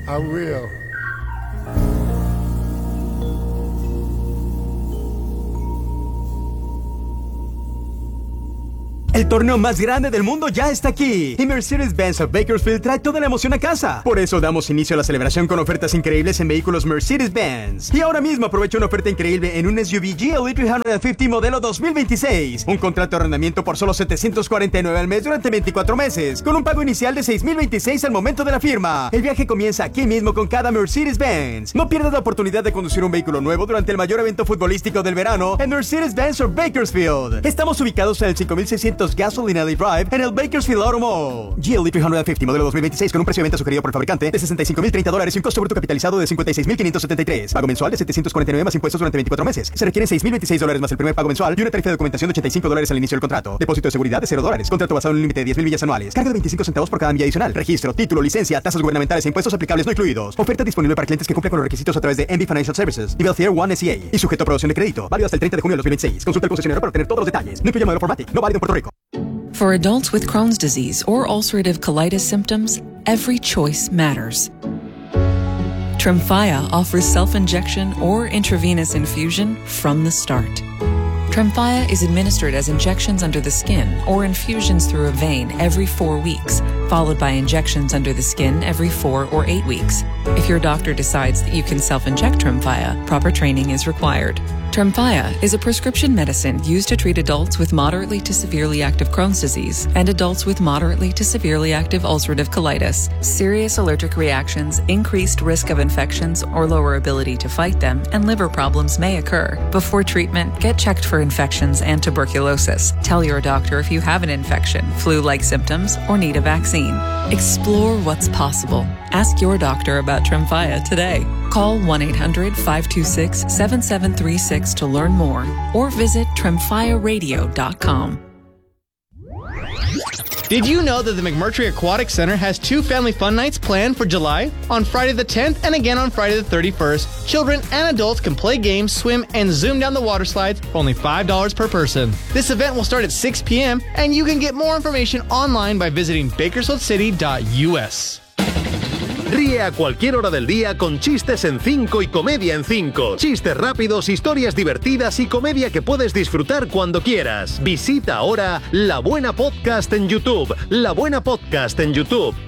I will. El torneo más grande del mundo ya está aquí y Mercedes-Benz of Bakersfield trae toda la emoción a casa. Por eso damos inicio a la celebración con ofertas increíbles en vehículos Mercedes-Benz. Y ahora mismo aprovecha una oferta increíble en un SUV GLE 350 modelo 2026. Un contrato de arrendamiento por solo $749 al mes durante 24 meses, con un pago inicial de $6,026 al momento de la firma. El viaje comienza aquí mismo con cada Mercedes-Benz. No pierdas la oportunidad de conducir un vehículo nuevo durante el mayor evento futbolístico del verano en Mercedes-Benz of Bakersfield. Estamos ubicados en el 5600 Gasoline Alley Drive en el Bakersfield Auto Mall. GLE 350 modelo 2026 con un precio de venta sugerido por el fabricante de $65,030 y un costo bruto capitalizado de $56,573. Pago mensual de $749 más impuestos durante 24 meses. Se requieren $6,026 más el primer pago mensual y una tarifa de documentación de $85 al inicio del contrato. Depósito de seguridad de $0. Contrato basado en un límite de 10,000 millas anuales. Carga de 25 centavos por cada milla adicional. Registro, título, licencia, tasas gubernamentales e impuestos aplicables no incluidos. Oferta disponible para clientes que cumplen con los requisitos a través de MB Financial Services y Belfier One SEA y sujeto a aprobación de crédito. Válido hasta el 30 de junio de 2026. Consulta al concesionario para obtener todos los detalles. No incluye modelo Formatic. No válido en Puerto Rico. For adults with Crohn's disease or ulcerative colitis symptoms, every choice matters. Tremfya offers self-injection or intravenous infusion from the start. Tremfya is administered as injections under the skin or infusions through a vein every 4 weeks, followed by injections under the skin every 4 or 8 weeks. If your doctor decides that you can self-inject Tremfya, proper training is required. Tremfya is a prescription medicine used to treat adults with moderately to severely active Crohn's disease and adults with moderately to severely active ulcerative colitis. Serious allergic reactions, increased risk of infections or lower ability to fight them, and liver problems may occur. Before treatment, get checked for infections and tuberculosis. Tell your doctor if you have an infection, flu-like symptoms, or need a vaccine. Explore what's possible. Ask your doctor about Tremfya today. Call 1-800-526-7736 to learn more or visit tremfyaradio.com. Did you know that the McMurtry Aquatic Center has 2 family fun nights planned for July? On Friday the 10th and again on Friday the 31st, children and adults can play games, swim, and zoom down the water slides for only $5 per person. This event will start at 6 p.m. and you can get more information online by visiting bakersfieldcity.us. Ríe a cualquier hora del día con chistes en 5 y comedia en 5. Chistes rápidos, historias divertidas y comedia que puedes disfrutar cuando quieras. Visita ahora La Buena Podcast en YouTube. La Buena Podcast en YouTube.